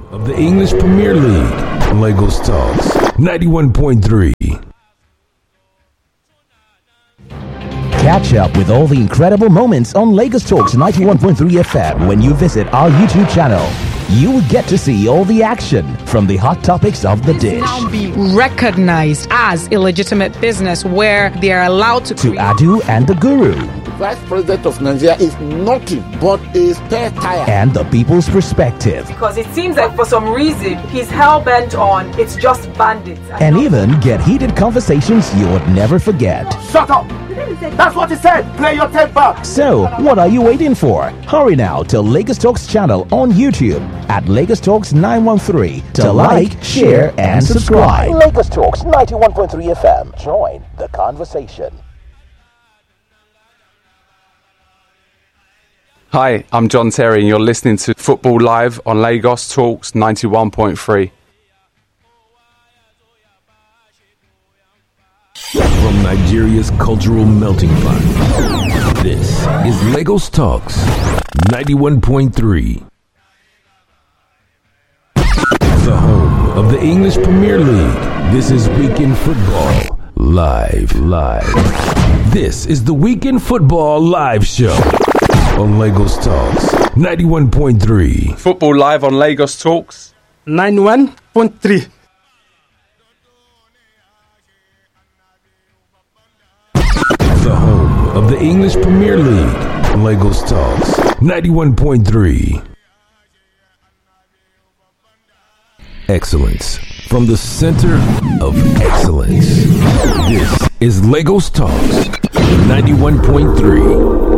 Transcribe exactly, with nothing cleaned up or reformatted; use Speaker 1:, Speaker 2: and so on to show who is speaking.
Speaker 1: of the English Premier League, Lagos Talks, ninety-one point three.
Speaker 2: Catch up with all the incredible moments on Lagos Talks ninety-one point three F M when you visit our YouTube channel. You will get to see all the action from the hot topics of the dish.
Speaker 3: Now be recognized as a legitimate business where they are allowed to.
Speaker 2: To Adu and the Guru.
Speaker 4: The Vice President of Nigeria is nothing but a spare tire.
Speaker 2: And the people's perspective.
Speaker 5: Because it seems like for some reason he's hell bent on it's just bandits.
Speaker 2: And even get heated conversations you would never forget.
Speaker 4: Shut up! That's what he said! Play your tape back!
Speaker 2: So, what are you waiting for? Hurry now to Lagos Talks channel on YouTube at Lagos Talks nine one three to, to like, share, and subscribe. Lagos Talks ninety-one point three F M. Join the conversation.
Speaker 6: Hi, I'm John Terry and you're listening to Football Live on Lagos Talks ninety-one point three.
Speaker 1: From Nigeria's cultural melting pot, this is Lagos Talks ninety-one point three. The home of the English Premier League. This is Weekend Football Live. Live. This is the Weekend Football Live Show on Lagos Talks ninety-one point three.
Speaker 6: Football Live on Lagos Talks
Speaker 7: ninety-one point three.
Speaker 1: The home of the English Premier League, Lagos Talks ninety-one point three. Excellence from the center of excellence. This is Lagos Talks ninety-one point three.